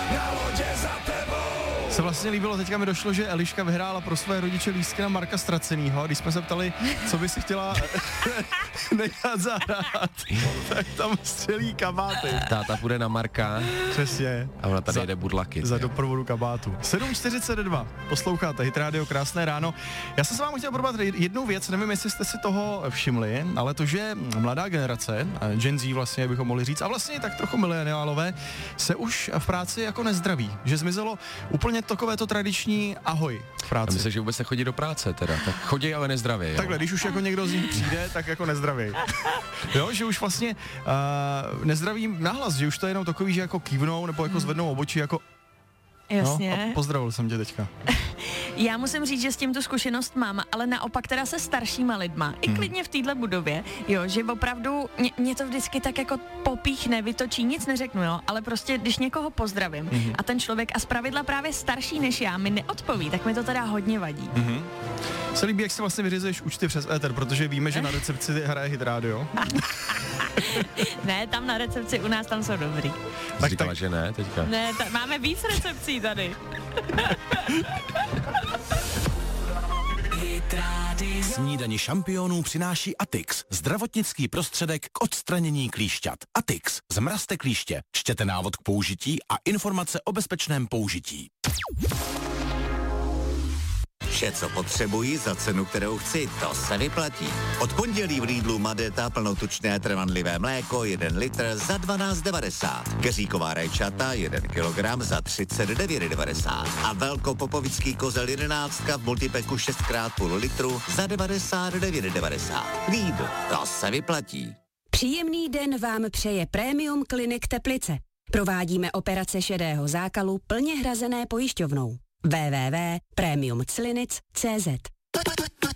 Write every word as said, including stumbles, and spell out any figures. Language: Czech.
na lodě za tebou. Se vlastně líbilo, teďka mi došlo, že Eliška vyhrála pro své rodiče lístky na Marka Ztracenýho, když jsme se ptali, co by si chtěla nechat zahrát, tak tam střelí kabáty. Táta půjde na Marka. Přesně. A ona tady za, jede budlaky. Za doprovodu kabátu. sedm čtyřicet dva, posloucháte Hit Radio, krásné ráno. Já jsem se vám chtěl probrat jednu věc, nevím, jestli jste si toho všimli, ale to, že mladá generace, Gen Z vlastně bychom mohli říct, a vlastně tak trochu mileniálové, se už v práci jako nezdraví, že zmizelo úplně takové to tradiční ahoj v práci. Já myslím, že vůbec nechodí do práce teda, tak chodí, ale nezdravě. Takhle, když už jako někdo z nich přijde, tak jako nezdravý. Jo, že už vlastně uh, nezdravím nahlas, že už to je jenom takový, že jako kývnou nebo jako zvednou obočí, jako Jasně. No, a pozdravil jsem tě teďka. Já musím říct, že s tím tu zkušenost mám, ale naopak teda se staršíma lidma, i klidně v téhle budově, jo, že opravdu mě, mě to vždycky tak jako popíchne, vytočí, nic neřeknu, jo, ale prostě když někoho pozdravím mm-hmm. a ten člověk a zpravidla právě starší než já mi neodpoví, tak mi to teda hodně vadí. Mm-hmm. Se líbí, jak si vlastně vyřizuješ účty přes éter, protože víme, že na recepci hraje Hit Radio. Ne, tam na recepci u nás tam jsou dobrý. Tak říkala, tak... že ne teďka. Ne, ta, máme víc recepcí tady. Snídani šampionů přináší Atix, zdravotnický prostředek k odstranění klíšťat. Atix, zmrazte klíště, čtěte návod k použití a informace o bezpečném použití. Vše, co potřebuji za cenu, kterou chci, to se vyplatí. Od pondělí v Lidlu Madeta plnotučné trvanlivé mléko jeden litr za dvanáct devadesát. Keříková rajčata jeden kilogram za třicet devět devadesát. A velkopopovický kozel jedenáctka v multipeku šest krát půl litru za devadesát devět devadesát. Lidl, to se vyplatí. Příjemný den vám přeje Premium Klinik Teplice. Provádíme operace šedého zákalu plně hrazené pojišťovnou. w w w tečka premium clinic tečka c z